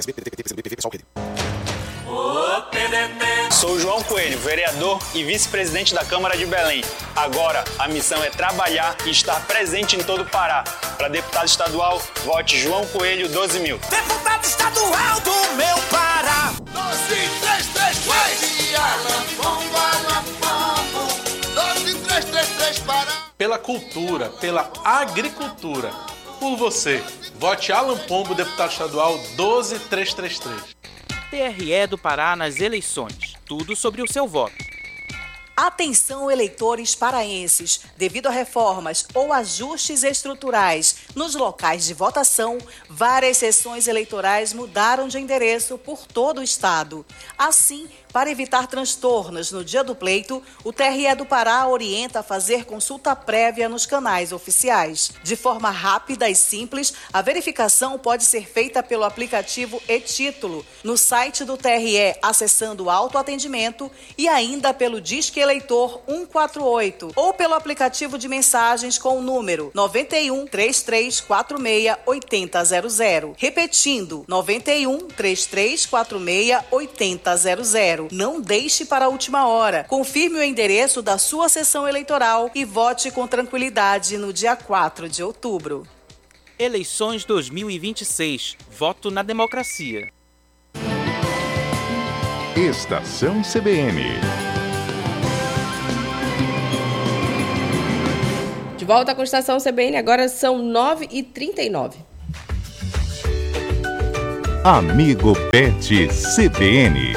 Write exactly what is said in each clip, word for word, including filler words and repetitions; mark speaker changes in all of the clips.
Speaker 1: Sou João Coelho, vereador e vice-presidente da Câmara de Belém. Agora, a missão é trabalhar e estar presente em todo o Pará. Para deputado estadual, vote João Coelho doze mil.
Speaker 2: Deputado estadual do meu Pará. doze três três três. Alan Pombo, Alan Pombo. doze três três três Pará.
Speaker 3: Pela cultura, pela agricultura. Por você, vote Alan Pombo, deputado estadual doze três três três.
Speaker 4: T R E do Pará nas eleições. Tudo sobre o seu voto.
Speaker 5: Atenção, eleitores paraenses. Devido a reformas ou ajustes estruturais nos locais de votação, várias sessões eleitorais mudaram de endereço por todo o estado. Assim, para evitar transtornos no dia do pleito, o T R E do Pará orienta a fazer consulta prévia nos canais oficiais. De forma rápida e simples, a verificação pode ser feita pelo aplicativo e-Título, no site do T R E, acessando o autoatendimento e ainda pelo Disque Eleitor cento e quarenta e oito ou pelo aplicativo de mensagens com o número nove um, três três quatro seis, oito zero zero zero. Repetindo, nove um, três três quatro seis, oito zero zero zero. Não deixe para a última hora. Confirme o endereço da sua sessão eleitoral e vote com tranquilidade no dia quatro de outubro.
Speaker 4: Eleições dois mil e vinte e seis. Voto na democracia.
Speaker 6: Estação C B N.
Speaker 7: De volta com a Estação C B N, agora são nove e trinta e nove.
Speaker 6: Amigo Pet C B N.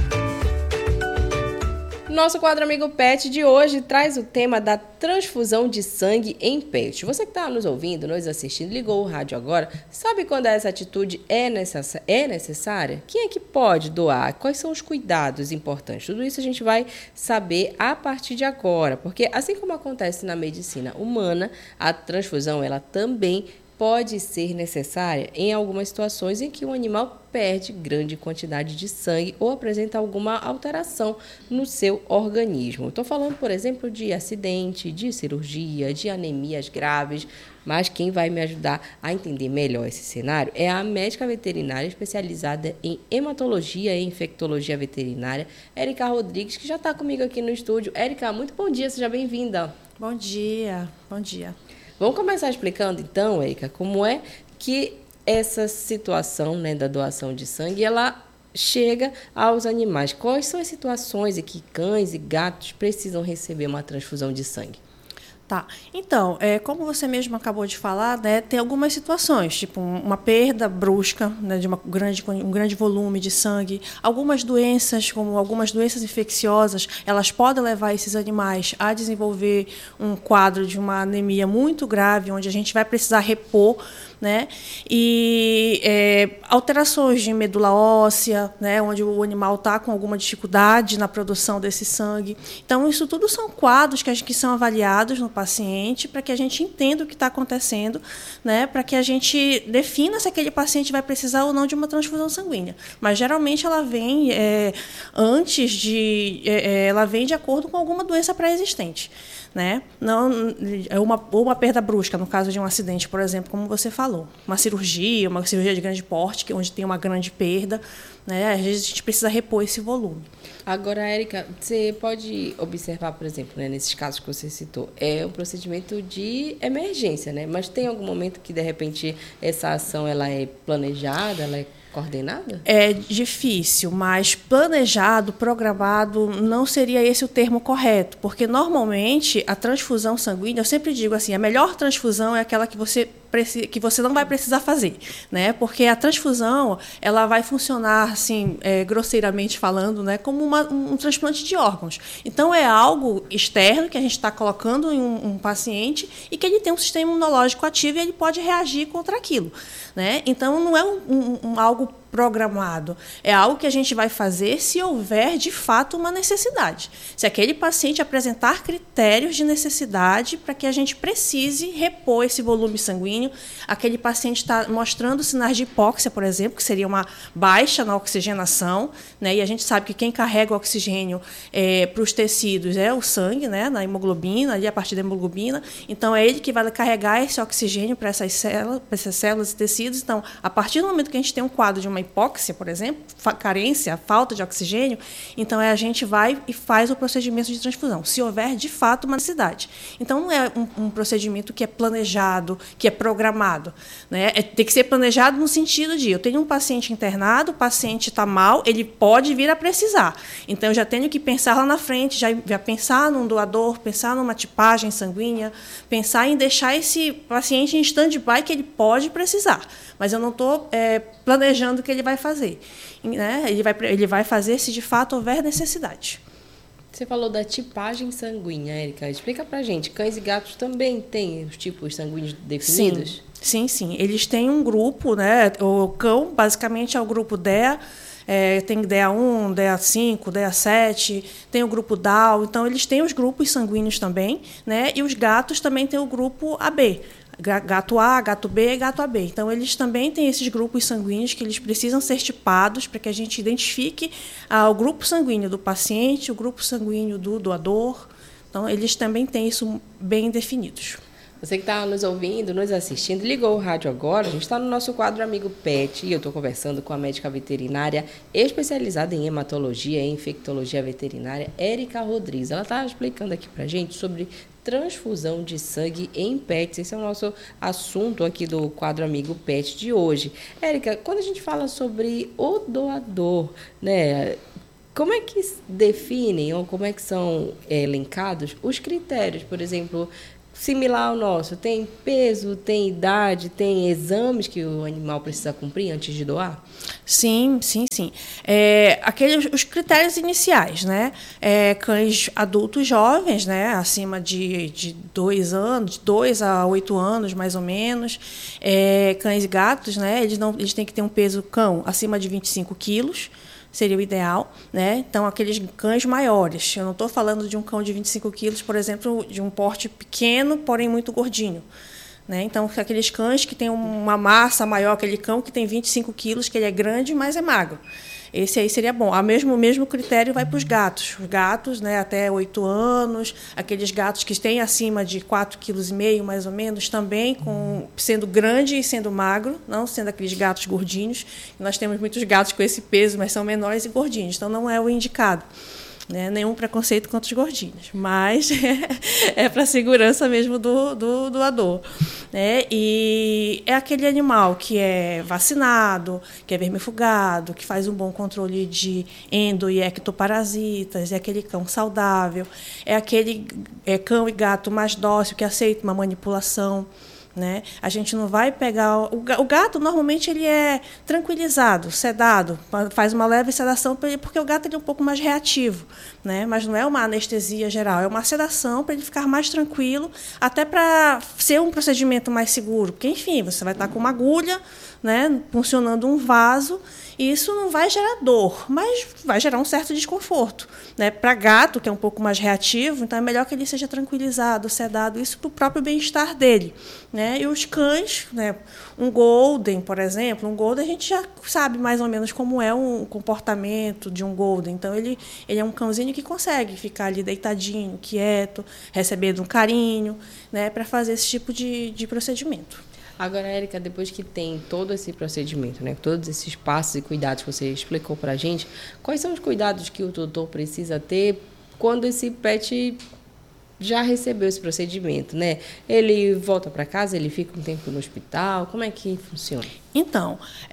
Speaker 7: Nosso quadro Amigo Pet de hoje traz o tema da transfusão de sangue em pet. Você que está nos ouvindo, nos assistindo, ligou o rádio agora, sabe quando essa atitude é, necess... é necessária? Quem é que pode doar? Quais são os cuidados importantes? Tudo isso a gente vai saber a partir de agora, porque assim como acontece na medicina humana, a transfusão ela também pode ser necessária em algumas situações em que o animal perde grande quantidade de sangue ou apresenta alguma alteração no seu organismo. Estou falando, por exemplo, de acidente, de cirurgia, de anemias graves, mas quem vai me ajudar a entender melhor esse cenário é a médica veterinária especializada em hematologia e infectologia veterinária, Érica Rodrigues, que já está comigo aqui no estúdio. Érica, muito bom dia, seja bem-vinda.
Speaker 8: Bom dia, bom dia.
Speaker 7: Vamos começar explicando, então, Érica, como é que essa situação, né, da doação de sangue, ela chega aos animais. Quais são as situações em que cães e gatos precisam receber uma transfusão de sangue?
Speaker 8: Tá, então, é, como você mesmo acabou de falar, né, tem algumas situações, tipo uma perda brusca, né, de uma grande, um grande volume de sangue, algumas doenças, como algumas doenças infecciosas, elas podem levar esses animais a desenvolver um quadro de uma anemia muito grave, onde a gente vai precisar repor, né, e é, alterações de medula óssea, né, onde o animal está com alguma dificuldade na produção desse sangue. Então, isso tudo são quadros que, que são avaliados no paciente para que a gente entenda o que está acontecendo, né, para que a gente defina se aquele paciente vai precisar ou não de uma transfusão sanguínea. Mas, geralmente, ela vem é, antes de... É, ela vem de acordo com alguma doença pré-existente. Né? Não, é uma, ou uma perda brusca, no caso de um acidente, por exemplo, como você falou. Uma cirurgia, uma cirurgia de grande porte, onde tem uma grande perda, né? Às vezes a gente precisa repor esse volume.
Speaker 7: Agora, Érica, você pode observar, por exemplo, né, nesses casos que você citou, é um procedimento de emergência, né? Mas tem algum momento que, de repente, essa ação ela é planejada, ela é coordenada?
Speaker 8: É difícil, mas planejado, programado, não seria esse o termo correto, porque normalmente a transfusão sanguínea, eu sempre digo assim, a melhor transfusão é aquela que você que você não vai precisar fazer, né? Porque a transfusão ela vai funcionar assim, é, grosseiramente falando, né, como uma, um transplante de órgãos. Então é algo externo que a gente está colocando em um, um paciente e que ele tem um sistema imunológico ativo e ele pode reagir contra aquilo, né? Então não é um, um, um algo programado, é algo que a gente vai fazer se houver de fato uma necessidade. Se aquele paciente apresentar critérios de necessidade para que a gente precise repor esse volume sanguíneo sanguíneo, aquele paciente está mostrando sinais de hipóxia, por exemplo, que seria uma baixa na oxigenação, né? E a gente sabe que quem carrega o oxigênio é, para os tecidos é o sangue, né? Na hemoglobina, ali a partir da hemoglobina. Então, é ele que vai carregar esse oxigênio para essas células, para essas células e tecidos. Então, a partir do momento que a gente tem um quadro de uma hipóxia, por exemplo, carência, falta de oxigênio, então é, a gente vai e faz o procedimento de transfusão, se houver, de fato, uma necessidade. Então, não é um, um procedimento que é planejado, que é programado, né? É, tem que ser planejado no sentido de, eu tenho um paciente internado, o paciente está mal, ele pode vir a precisar. Então, eu já tenho que pensar lá na frente, já, já pensar num doador, pensar numa tipagem sanguínea, pensar em deixar esse paciente em stand-by que ele pode precisar. Mas eu não estou é, planejando o que ele vai fazer. Né? Ele vai, ele vai fazer se de fato houver necessidade.
Speaker 7: Você falou da tipagem sanguínea, Érica. Explica pra gente. Cães e gatos também têm os tipos sanguíneos definidos?
Speaker 8: Sim, sim, sim. Eles têm um grupo, né? O cão, basicamente, é o grupo D E A. É, tem D E A um, D E A cinco, D E A sete, tem o grupo Down. Então, eles têm os grupos sanguíneos também, né? E os gatos também têm o grupo A B. Gato A, gato B e gato A B. Então, eles também têm esses grupos sanguíneos que eles precisam ser tipados para que a gente identifique ah, o grupo sanguíneo do paciente, o grupo sanguíneo do doador. Então, eles também têm isso bem definidos.
Speaker 7: Você que está nos ouvindo, nos assistindo, ligou o rádio agora, a gente está no nosso quadro Amigo Pet e eu estou conversando com a médica veterinária especializada em hematologia e infectologia veterinária, Érica Rodrigues. Ela está explicando aqui para a gente sobre transfusão de sangue em pets. Esse é o nosso assunto aqui do quadro Amigo Pet de hoje. Érica, quando a gente fala sobre o doador, né, como é que definem ou como é que são é, elencados os critérios, por exemplo, similar ao nosso? Tem peso, tem idade, tem exames que o animal precisa cumprir antes de doar?
Speaker 8: Sim, sim, sim. É, aqueles, os critérios iniciais, né? É, cães adultos jovens, né? Acima de, de dois anos, de dois a oito anos, mais ou menos. É, cães e gatos, né? Eles, não, eles têm que ter um peso cão acima de vinte e cinco quilos. Seria o ideal, né? Então, aqueles cães maiores. Eu não estou falando de um cão de vinte e cinco quilos, por exemplo, de um porte pequeno, porém muito gordinho. Né? Então, aqueles cães que têm uma massa maior, aquele cão que tem vinte e cinco quilos, que ele é grande, mas é magro. Esse aí seria bom. O mesmo, mesmo critério vai para os gatos. Os gatos, né, até oito anos, aqueles gatos que têm acima de quatro vírgula cinco quilos, mais ou menos, também com, sendo grande e sendo magro, não sendo aqueles gatos gordinhos. Nós temos muitos gatos com esse peso, mas são menores e gordinhos, então não é o indicado. Né? Nenhum preconceito contra os gordinhos, mas é, é para a segurança mesmo do, do doador. Né? E é aquele animal que é vacinado, que é vermifugado, que faz um bom controle de endo- e ectoparasitas, é aquele cão saudável, é aquele é, cão e gato mais dócil que aceita uma manipulação. Né? A gente não vai pegar... O gato, normalmente, ele é tranquilizado, sedado, faz uma leve sedação, porque o gato ele é um pouco mais reativo. Né? Mas não é uma anestesia geral, é uma sedação para ele ficar mais tranquilo, até para ser um procedimento mais seguro. Porque, enfim, você vai estar com uma agulha, né, funcionando um vaso, e isso não vai gerar dor, mas vai gerar um certo desconforto. Né? Para gato, que é um pouco mais reativo, então é melhor que ele seja tranquilizado, sedado, isso para o próprio bem-estar dele. Né? E os cães, né? Um golden, por exemplo, um golden a gente já sabe mais ou menos como é um comportamento de um golden. Então, ele, ele é um cãozinho que consegue ficar ali deitadinho, quieto, recebendo um carinho, né? Para fazer esse tipo de, de procedimento.
Speaker 7: Agora, Érica, depois que tem todo esse procedimento, né, todos esses passos e cuidados que você explicou para a gente, quais são os cuidados que o tutor precisa ter quando esse pet já recebeu esse procedimento, né? Ele volta para casa, ele fica um tempo no hospital, como é que funciona?
Speaker 8: Então,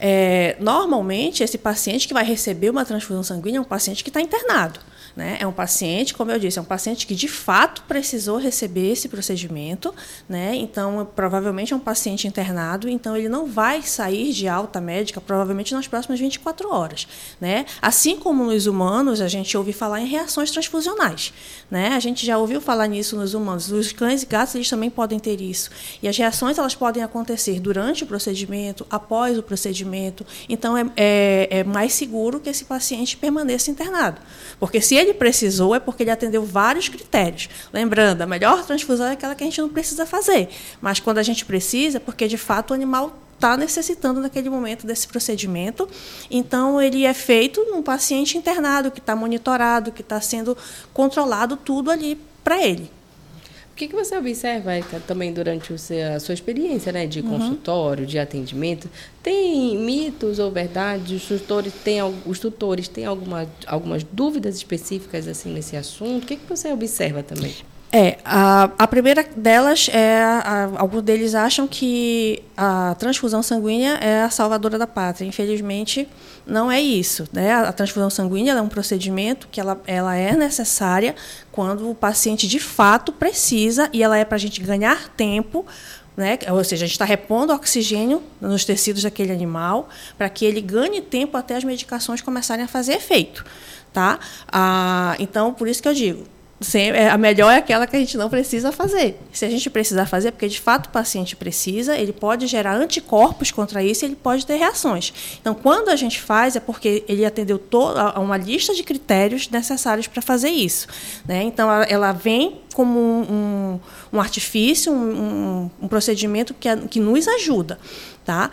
Speaker 8: é, normalmente, esse paciente que vai receber uma transfusão sanguínea é um paciente que está internado. Né? É um paciente, como eu disse, é um paciente que de fato precisou receber esse procedimento, né? Então provavelmente é um paciente internado, então ele não vai sair de alta médica provavelmente nas próximas vinte e quatro horas. Né? Assim como nos humanos, a gente ouve falar em reações transfusionais. Né? A gente já ouviu falar nisso nos humanos. Os cães e gatos eles também podem ter isso. E as reações elas podem acontecer durante o procedimento, após o procedimento. Então é, é, é mais seguro que esse paciente permaneça internado. Porque se ele ele precisou é porque ele atendeu vários critérios. Lembrando, a melhor transfusão é aquela que a gente não precisa fazer. Mas quando a gente precisa, é porque, de fato, o animal está necessitando naquele momento desse procedimento. Então, ele é feito num paciente internado, que está monitorado, que está sendo controlado tudo ali para ele.
Speaker 7: O que, que você observa também durante o seu, a sua experiência, né, de consultório, uhum. de atendimento? Tem mitos ou verdades? Os tutores têm, os tutores têm alguma, algumas dúvidas específicas assim, nesse assunto? O que, que você observa também?
Speaker 8: É, a, a primeira delas é, a, alguns deles acham que a transfusão sanguínea é a salvadora da pátria. Infelizmente, não é isso, né? A transfusão sanguínea é um procedimento que ela, ela é necessária quando o paciente de fato precisa, e ela é para a gente ganhar tempo, né? Ou seja, a gente está repondo oxigênio nos tecidos daquele animal para que ele ganhe tempo até as medicações começarem a fazer efeito. Tá? Ah, então, por isso que eu digo, a melhor é aquela que a gente não precisa fazer. Se a gente precisar fazer, é porque de fato o paciente precisa, ele pode gerar anticorpos contra isso e ele pode ter reações. Então, quando a gente faz, é porque ele atendeu toda uma lista de critérios necessários para fazer isso. Né? Então, ela vem como um, um, um artifício, um, um, um procedimento que, que nos ajuda. Tá?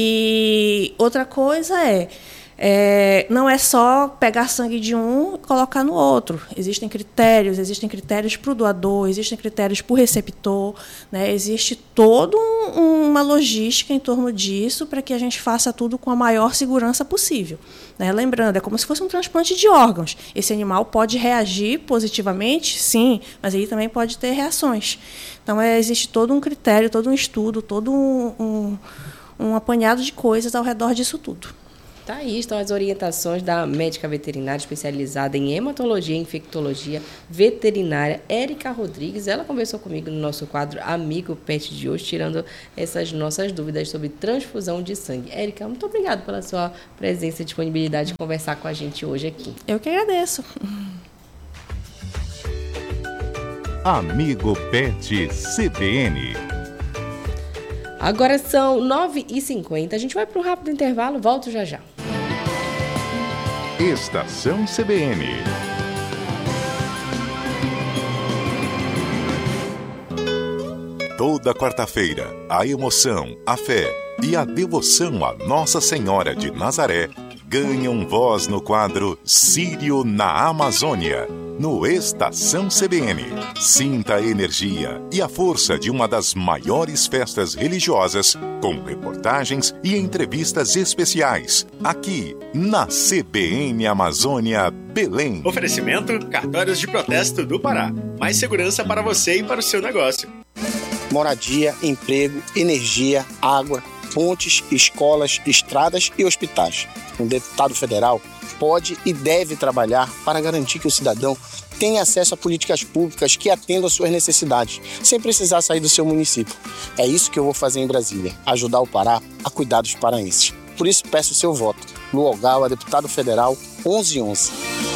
Speaker 8: E outra coisa é... É, não é só pegar sangue de um e colocar no outro. Existem critérios, existem critérios para o doador, existem critérios para o receptor, né? Existe toda um, uma logística em torno disso para que a gente faça tudo com a maior segurança possível. Né? Lembrando, é como se fosse um transplante de órgãos. Esse animal pode reagir positivamente, sim, mas ele também pode ter reações. Então, é, existe todo um critério, todo um estudo, todo um, um, um apanhado de coisas ao redor disso tudo.
Speaker 7: Tá aí, estão as orientações da médica veterinária especializada em hematologia e infectologia veterinária, Érica Rodrigues. Ela conversou comigo no nosso quadro Amigo Pet de hoje, tirando essas nossas dúvidas sobre transfusão de sangue. Érica, muito obrigada pela sua presença e disponibilidade de conversar com a gente hoje aqui.
Speaker 8: Eu que agradeço.
Speaker 6: Amigo Pet C B N.
Speaker 7: Agora são nove e cinquenta, a gente vai para um rápido intervalo, volto já já.
Speaker 6: Estação C B N. Toda quarta-feira, a emoção, a fé e a devoção a Nossa Senhora de Nazaré ganham voz no quadro Sírio na Amazônia, no Estação C B N. Sinta a energia e a força de uma das maiores festas religiosas, com reportagens e entrevistas especiais, aqui na C B N Amazônia Belém.
Speaker 1: Oferecimento Cartórios de Protesto do Pará. Mais segurança para você e para o seu negócio.
Speaker 9: Moradia, emprego, energia, água, pontes, escolas, estradas e hospitais. Um deputado federal pode e deve trabalhar para garantir que o cidadão tenha acesso a políticas públicas que atendam às suas necessidades, sem precisar sair do seu município. É isso que eu vou fazer em Brasília, ajudar o Pará a cuidar dos paraenses. Por isso peço o seu voto. Lu Ogawa, deputado federal, onze onze.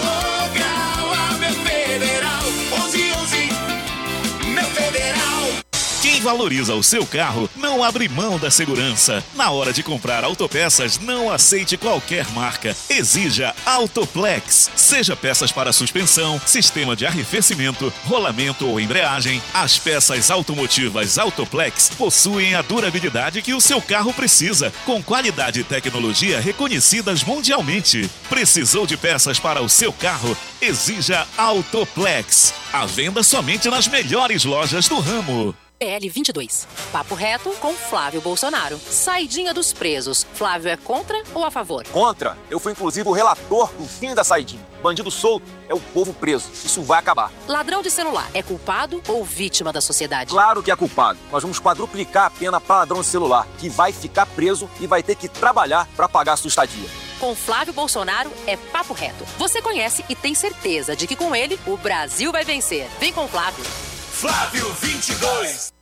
Speaker 10: Quem valoriza o seu carro não abre mão da segurança. Na hora de comprar autopeças, não aceite qualquer marca. Exija Autoplex. Seja peças para suspensão, sistema de arrefecimento, rolamento ou embreagem, as peças automotivas Autoplex possuem a durabilidade que o seu carro precisa, com qualidade e tecnologia reconhecidas mundialmente. Precisou de peças para o seu carro? Exija Autoplex. À venda somente nas melhores lojas do ramo.
Speaker 11: P L vinte e dois. Papo reto com Flávio Bolsonaro. Saidinha dos presos. Flávio é contra ou a favor?
Speaker 12: Contra. Eu fui inclusive o relator do fim da saidinha. Bandido solto é o povo preso. Isso vai acabar.
Speaker 11: Ladrão de celular é culpado ou vítima da sociedade?
Speaker 12: Claro que é culpado. Nós vamos quadruplicar a pena para ladrão de celular, que vai ficar preso e vai ter que trabalhar para pagar a sua estadia.
Speaker 11: Com Flávio Bolsonaro é papo reto. Você conhece e tem certeza de que com ele o Brasil vai vencer. Vem com o Flávio.
Speaker 2: Flávio vinte e dois.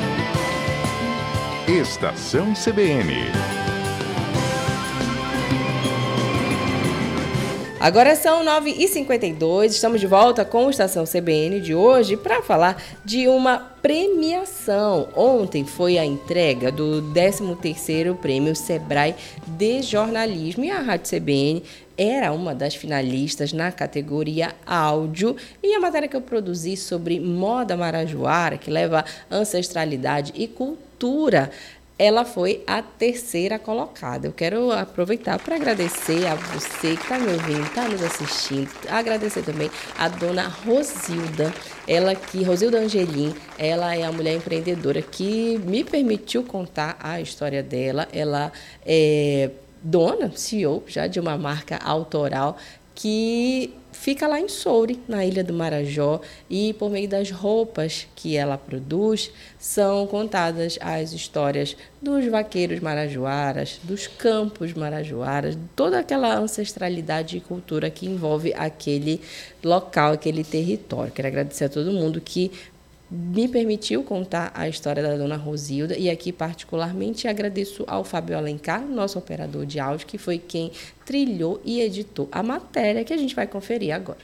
Speaker 6: Estação C B N.
Speaker 7: Agora são nove e cinquenta e dois, estamos de volta com o Estação C B N de hoje para falar de uma premiação. Ontem foi a entrega do décimo terceiro Prêmio Sebrae de Jornalismo e a Rádio C B N era uma das finalistas na categoria áudio, e a matéria que eu produzi sobre moda marajoara, que leva ancestralidade e cultura, ela foi a terceira colocada. Eu quero aproveitar para agradecer a você que está me ouvindo, está nos assistindo. Agradecer também a dona Rosilda, ela que, Rosilda Angelim, ela é a mulher empreendedora que me permitiu contar a história dela. Ela é dona, C E O já de uma marca autoral que fica lá em Soure, na Ilha do Marajó, e por meio das roupas que ela produz, são contadas as histórias dos vaqueiros marajoaras, dos campos marajoaras, toda aquela ancestralidade e cultura que envolve aquele local, aquele território. Quero agradecer a todo mundo que me permitiu contar a história da dona Rosilda, e aqui particularmente agradeço ao Fábio Alencar, nosso operador de áudio, que foi quem trilhou e editou a matéria que a gente vai conferir agora.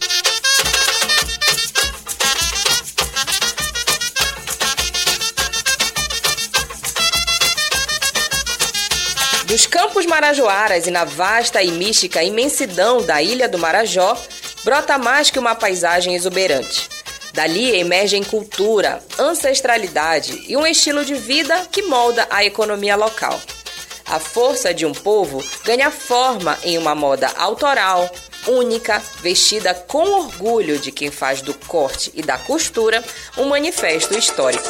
Speaker 7: Dos campos marajoaras e na vasta e mística imensidão da Ilha do Marajó, brota mais que uma paisagem exuberante. Dali emergem cultura, ancestralidade e um estilo de vida que molda a economia local. A força de um povo ganha forma em uma moda autoral, única, vestida com orgulho de quem faz do corte e da costura um manifesto histórico.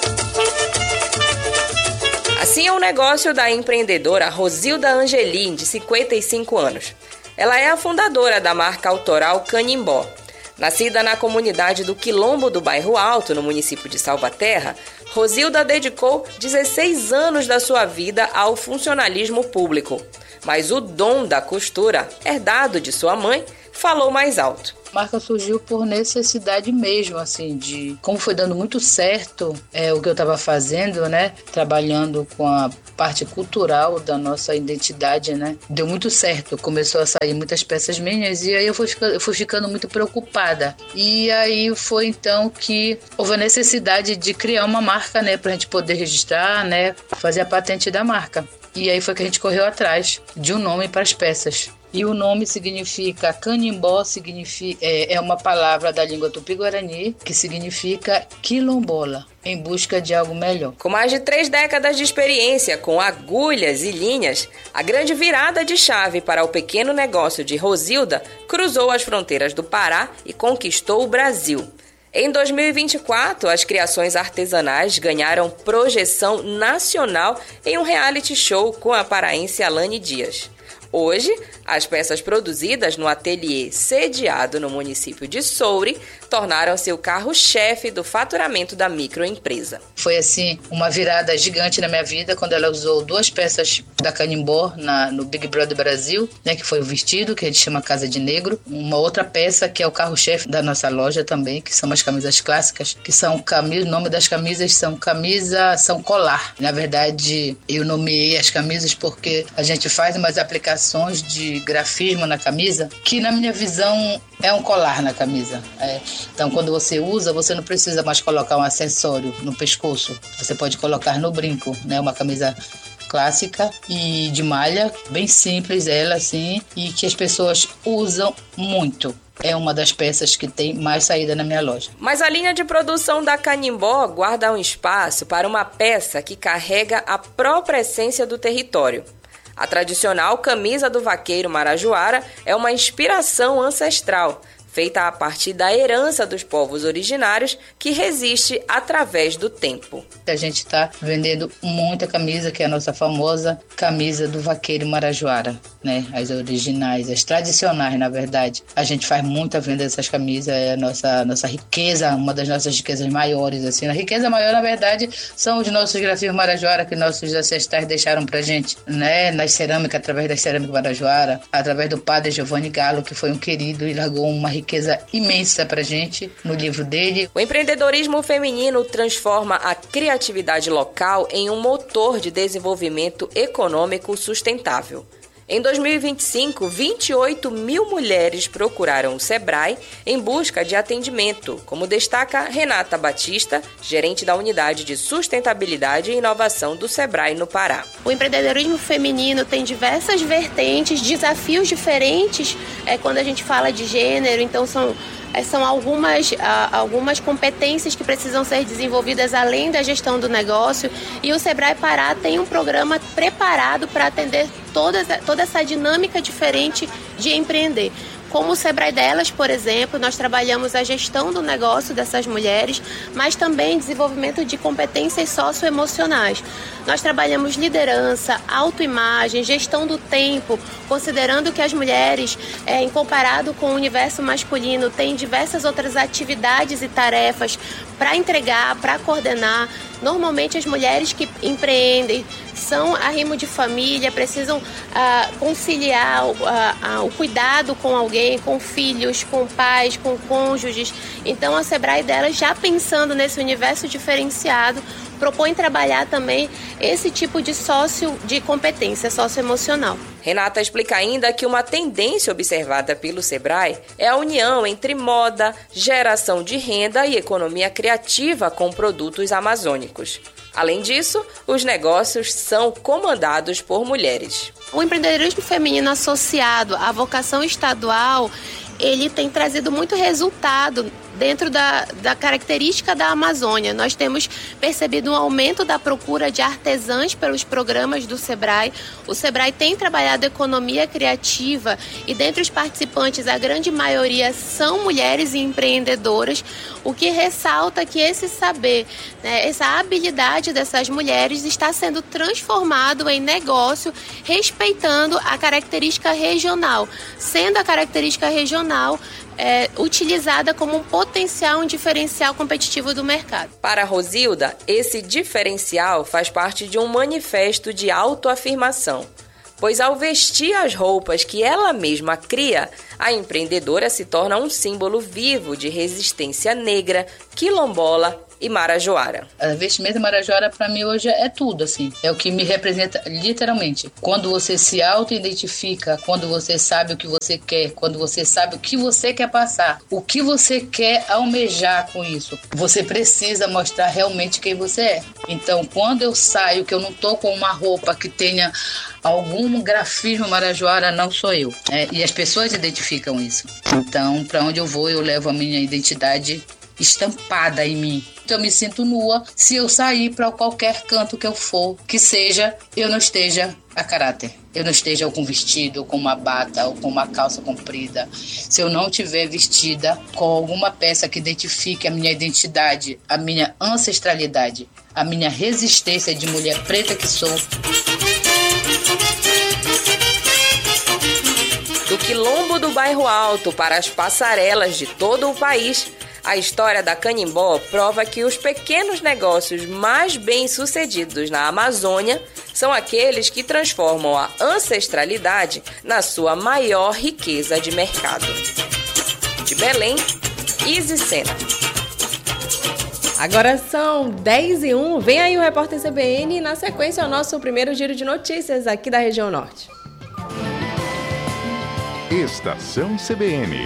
Speaker 7: Assim é o negócio da empreendedora Rosilda Angelim, de cinquenta e cinco anos. Ela é a fundadora da marca autoral Canimbó. Nascida na comunidade do Quilombo do Bairro Alto, no município de Salvaterra, Rosilda dedicou dezesseis anos da sua vida ao funcionalismo público. Mas o dom da costura, herdado de sua mãe, falou mais alto.
Speaker 13: A marca surgiu por necessidade mesmo, assim, de como foi dando muito certo é, o que eu estava fazendo, né? Trabalhando com a parte cultural da nossa identidade, né? Deu muito certo, começou a sair muitas peças minhas e aí eu fui, ficando, eu fui ficando muito preocupada. E aí foi então que houve a necessidade de criar uma marca, né? Pra gente poder registrar, né? Fazer a patente da marca. E aí foi que a gente correu atrás de um nome para as peças. E o nome significa, Canimbó significa, é, é uma palavra da língua tupi-guarani que significa quilombola, em busca de algo melhor.
Speaker 7: Com mais de três décadas de experiência com agulhas e linhas, a grande virada de chave para o pequeno negócio de Rosilda cruzou as fronteiras do Pará e conquistou o Brasil. Em dois mil e vinte e quatro, as criações artesanais ganharam projeção nacional em um reality show com a paraense Alane Dias. Hoje, as peças produzidas no ateliê sediado no município de Soure tornaram-se o carro-chefe do faturamento da microempresa.
Speaker 13: Foi assim uma virada gigante na minha vida quando ela usou duas peças da Canimbó na, no Big Brother Brasil, né, que foi o vestido, que a gente chama Casa de Negro, uma outra peça que é o carro-chefe da nossa loja também, que são as camisas clássicas, que são camisas, o nome das camisas são camisa, são colar. Na verdade, eu nomeei as camisas porque a gente faz umas aplicações de grafismo na camisa, que na minha visão é um colar na camisa. É. Então, quando você usa, você não precisa mais colocar um acessório no pescoço. Você pode colocar no brinco, né? Uma camisa clássica e de malha, bem simples ela, assim, e que as pessoas usam muito. É uma das peças que tem mais saída na minha loja.
Speaker 7: Mas a linha de produção da Canimbó guarda um espaço para uma peça que carrega a própria essência do território. A tradicional camisa do vaqueiro marajoara é uma inspiração ancestral, feita a partir da herança dos povos originários que resiste através do tempo.
Speaker 13: A gente está vendendo muita camisa, que é a nossa famosa camisa do vaqueiro marajoara, né? As originais, as tradicionais, na verdade. A gente faz muita venda dessas camisas, é a nossa, nossa riqueza, uma das nossas riquezas maiores, assim. A riqueza maior, na verdade, são os nossos grafismos marajoara que nossos ancestrais deixaram pra gente, né? Nas cerâmicas, através das cerâmicas marajoara, através do padre Giovanni Galo, que foi um querido e largou uma riqueza imensa pra gente no livro dele.
Speaker 7: O empreendedorismo feminino transforma a criatividade local em um motor de desenvolvimento econômico sustentável. Em dois mil e vinte e cinco, vinte e oito mil mulheres procuraram o Sebrae em busca de atendimento, como destaca Renata Batista, gerente da Unidade de Sustentabilidade e Inovação do Sebrae no Pará.
Speaker 14: O empreendedorismo feminino tem diversas vertentes, desafios diferentes é, quando a gente fala de gênero, então são... São algumas, algumas competências que precisam ser desenvolvidas além da gestão do negócio, e o Sebrae Pará tem um programa preparado para atender toda, toda essa dinâmica diferente de empreender. Como o Sebrae Delas, por exemplo, nós trabalhamos a gestão do negócio dessas mulheres, mas também desenvolvimento de competências socioemocionais. Nós trabalhamos liderança, autoimagem, gestão do tempo, considerando que as mulheres, é, em comparado com o universo masculino, têm diversas outras atividades e tarefas para entregar, para coordenar. Normalmente as mulheres que empreendem são arrimo de família, precisam ah, conciliar ah, ah, o cuidado com alguém, com filhos, com pais, com cônjuges. Então a Sebrae Delas, já pensando nesse universo diferenciado, propõe trabalhar também esse tipo de sócio de competência socioemocional.
Speaker 7: Renata explica ainda que uma tendência observada pelo Sebrae é a união entre moda, geração de renda e economia criativa com produtos amazônicos. Além disso, os negócios são comandados por mulheres.
Speaker 14: O empreendedorismo feminino associado à vocação estadual, ele tem trazido muito resultado dentro da, da característica da Amazônia. Nós temos percebido um aumento da procura de artesãs pelos programas do Sebrae. O Sebrae tem trabalhado economia criativa e dentre os participantes a grande maioria são mulheres e empreendedoras, o que ressalta que esse saber, né, essa habilidade dessas mulheres está sendo transformado em negócio, respeitando a característica regional, sendo a característica regional É, utilizada como um potencial, um diferencial competitivo do mercado.
Speaker 7: Para Rosilda, esse diferencial faz parte de um manifesto de autoafirmação, pois ao vestir as roupas que ela mesma cria, a empreendedora se torna um símbolo vivo de resistência negra, quilombola e marajoara.
Speaker 13: A vestimenta marajoara para mim hoje é tudo, assim. É o que me representa literalmente. Quando você se auto-identifica, quando você sabe o que você quer, quando você sabe o que você quer passar, o que você quer almejar com isso, você precisa mostrar realmente quem você é. Então, quando eu saio, que eu não tô com uma roupa que tenha algum grafismo marajoara, não sou eu. É, e as pessoas identificam isso. Então, para onde eu vou, eu levo a minha identidade estampada em mim. Então eu me sinto nua se eu sair para qualquer canto que eu for, que seja, eu não esteja a caráter. Eu não esteja com vestido, com uma bata ou com uma calça comprida. Se eu não estiver vestida com alguma peça que identifique a minha identidade, a minha ancestralidade, a minha resistência de mulher preta que sou.
Speaker 7: Do quilombo do Bairro Alto para as passarelas de todo o país, a história da Canimbó prova que os pequenos negócios mais bem-sucedidos na Amazônia são aqueles que transformam a ancestralidade na sua maior riqueza de mercado. De Belém, Izzy Sena.
Speaker 15: Agora são dez e um, vem aí o Repórter C B N e na sequência é o nosso primeiro giro de notícias aqui da região norte.
Speaker 6: Estação C B N.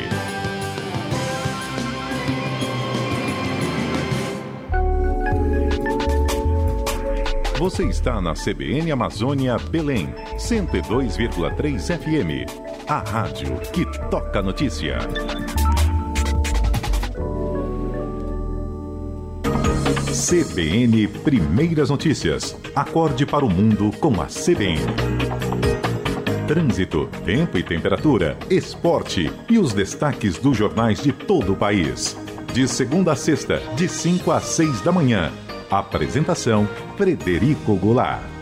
Speaker 6: Você está na C B N Amazônia Belém, cento e dois vírgula três F M. A rádio que toca notícia. C B N Primeiras Notícias. Acorde para o mundo com a C B N. Trânsito, tempo e temperatura, esporte e os destaques dos jornais de todo o país. De segunda a sexta, de cinco às seis da manhã. Apresentação: Frederico Goulart.